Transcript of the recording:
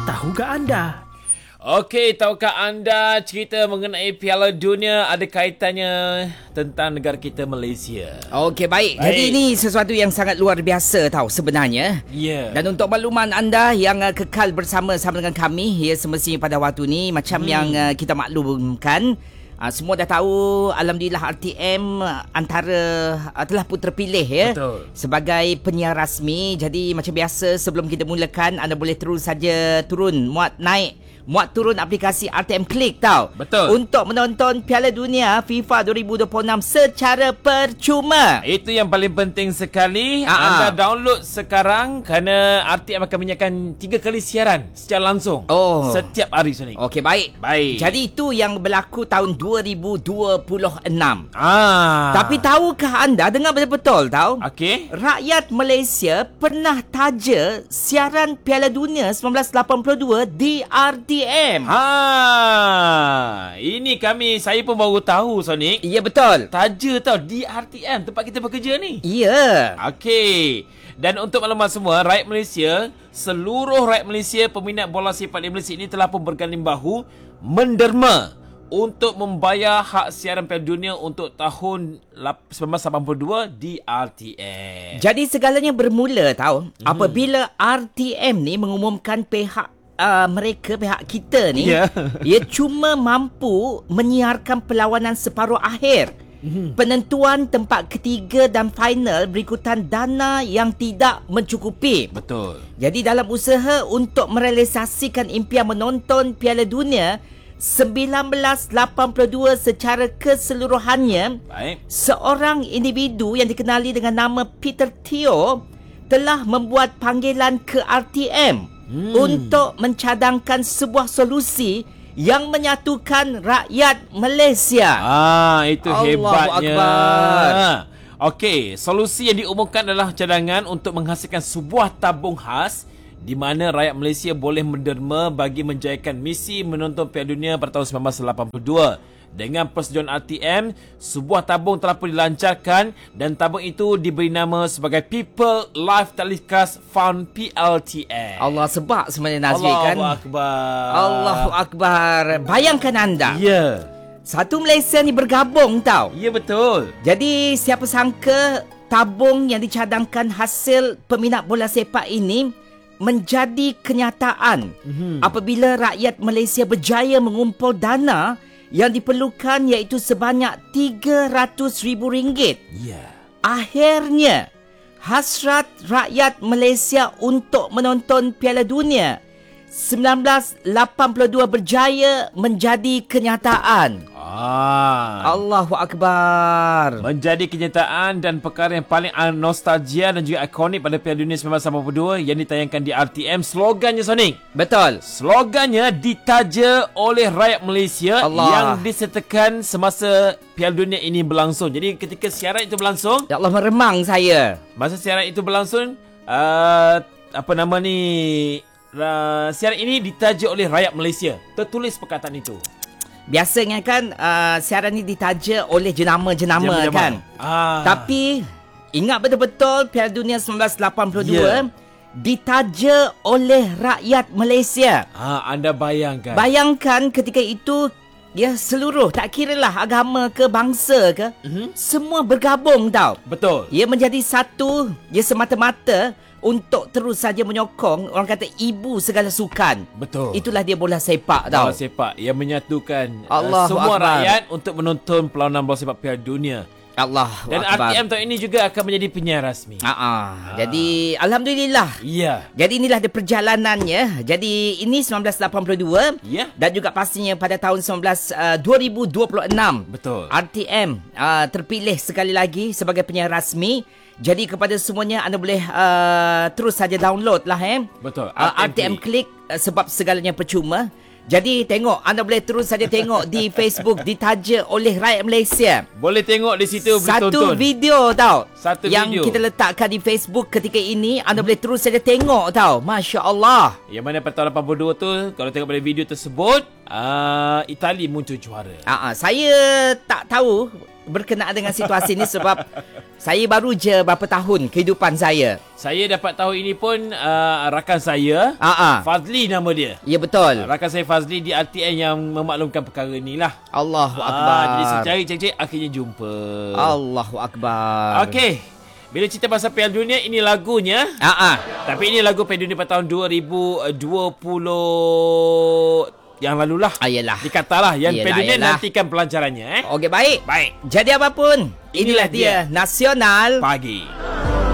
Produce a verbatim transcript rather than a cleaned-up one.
tahukah anda? Okey, tahukah anda cerita mengenai Piala Dunia ada kaitannya tentang negara kita Malaysia? Okey, baik. baik. Jadi ini sesuatu yang sangat luar biasa tahu sebenarnya. Ya. Yeah. Dan untuk makluman anda yang uh, kekal bersama-sama dengan kami, ya semestinya pada waktu ni macam hmm. yang uh, kita maklumkan, uh, semua dah tahu alhamdulillah R T M uh, antara uh, telah pun terpilih ya. Betul. Sebagai penyiar rasmi. Jadi macam biasa sebelum kita mulakan, anda boleh terus saja turun muat naik muat turun aplikasi R T M Click tau. Betul. Untuk menonton Piala Dunia FIFA dua ribu dua puluh enam secara percuma. Itu yang paling penting sekali. Aa. Anda download sekarang kerana R T M akan menyiarkan tiga kali siaran secara langsung. Oh. Setiap hari Sonic. Okey, baik. Baik. Jadi itu yang berlaku tahun dua ribu dua puluh enam. Ah. Tapi tahukah anda, dengar betul-betul tahu? Okey. Rakyat Malaysia pernah taja siaran Piala Dunia sembilan belas lapan puluh dua di R T M. Ha, ini kami saya pun baru tahu Sonic. Ya, betul. Taja tau di R T M tempat kita bekerja ni. Ya. Okey. Dan untuk maklumat semua, rakyat Malaysia, seluruh rakyat Malaysia peminat bola sepak di Malaysia ini telah pun berganding bahu menderma untuk membayar hak siaran Piala Dunia untuk tahun sembilan belas lapan puluh dua di R T M. Jadi segalanya bermula tahu hmm. apabila R T M ni mengumumkan pihak Uh, mereka, pihak kita ni, yeah. ia cuma mampu menyiarkan perlawanan separuh akhir, mm-hmm. penentuan tempat ketiga dan final berikutan dana yang tidak mencukupi. Betul. Jadi dalam usaha untuk merealisasikan impian menonton Piala Dunia sembilan belas lapan puluh dua secara keseluruhannya, baik. Seorang individu yang dikenali dengan nama Peter Teo telah membuat panggilan ke R T M Hmm. untuk mencadangkan sebuah solusi yang menyatukan rakyat Malaysia. Ah, itu Allahu hebatnya. Akbar. Okey, solusi yang diumumkan adalah cadangan untuk menghasilkan sebuah tabung khas di mana rakyat Malaysia boleh menderma bagi menjayakan misi menonton Piala Dunia pada tahun sembilan belas lapan puluh dua. Dengan persetujuan R T M, sebuah tabung telah pun dilancarkan dan tabung itu diberi nama sebagai People Live Telecast Fund P L T F. Allah, sebab sebenarnya Nazri kan. Allahu Akbar. Allahu Akbar. Bayangkan anda. Ya. Yeah. Satu Malaysia ni bergabung tau. Ya, yeah, betul. Jadi siapa sangka tabung yang dicadangkan hasil peminat bola sepak ini menjadi kenyataan mm-hmm. apabila rakyat Malaysia berjaya mengumpul dana yang diperlukan, iaitu sebanyak tiga ratus ribu ringgit. Yeah. Akhirnya, hasrat rakyat Malaysia untuk menonton Piala Dunia sembilan belas lapan puluh dua berjaya menjadi kenyataan. Ah. Allahu Akbar. Menjadi kenyataan dan perkara yang paling nostalgia dan juga ikonik pada Piala Dunia sembilan belas lapan puluh dua yang ditayangkan di R T M. Slogannya, Sonic. Betul. Slogannya ditaja oleh rakyat Malaysia Allah. Yang disertakan semasa Piala Dunia ini berlangsung. Jadi ketika siaran itu berlangsung, ya Allah, meremang saya. Masa siaran itu berlangsung, uh, apa nama ni, uh, siaran ini ditaja oleh rakyat Malaysia. Tertulis perkataan itu. Biasanya kan uh, siaran ni ditaja oleh jenama-jenama kan. Ah. Tapi ingat betul-betul Piala Dunia sembilan belas lapan puluh dua yeah. ditaja oleh rakyat Malaysia. Ah, anda bayangkan. Bayangkan ketika itu, ya, seluruh, tak kiralah agama ke bangsa ke, mm-hmm. semua bergabung tau. Betul. Ia menjadi satu, ya, semata-mata untuk terus saja menyokong, orang kata, ibu segala sukan. Betul. Itulah dia bola sepak tau. Bola sepak yang menyatukan uh, semua Akbar. rakyat untuk menonton perlawanan bola sepak Piala Dunia. Allah. Dan Akbar. R T M tahun ini juga akan menjadi penyiar rasmi. Ah, ah. Jadi alhamdulillah. Ya. Jadi inilah dia perjalanannya. Jadi ini sembilan belas lapan puluh dua. Ya. Dan juga pastinya pada tahun sembilan belas uh, dua ribu dua puluh enam. Betul. R T M uh, terpilih sekali lagi sebagai penyiar rasmi. Jadi kepada semuanya, anda boleh uh, terus saja download lah eh. Betul. Uh, R T M Click uh, sebab segalanya percuma. Jadi tengok, anda boleh terus saja tengok di Facebook ditaja oleh rakyat Malaysia. Boleh tengok di situ, satu tonton. video tau. Satu yang video. kita letakkan di Facebook ketika ini, anda boleh terus saja tengok tau. Masya Allah. Yang mana pada tahun lapan puluh dua tu, kalau tengok pada video tersebut, uh, Itali muncul juara. Uh, uh, saya tak tahu berkenaan dengan situasi ni sebab saya baru je berapa tahun kehidupan saya. Saya dapat tahu ini pun uh, rakan saya, Ah, ah. Fazli nama dia. Ya betul. Rakan saya Fazli di R T N yang memaklumkan perkara ni lah. Allahu Ah, Akbar. jadi saya cari-cari akhirnya jumpa. Allahu Akbar. Okey. Bila cerita pasal Piala Dunia, ini lagunya. Ah, ah. Tapi ini lagu Piala Dunia pada tahun dua ribu dua puluh yang lalu lah. Ah, yelah. Dikata lah yang Yelah, Piala Dunia yelah. nantikan pelancarannya. Eh. Okey, baik. Baik. Jadi apapun, inilah Inilah dia. dia Nasional Pagi.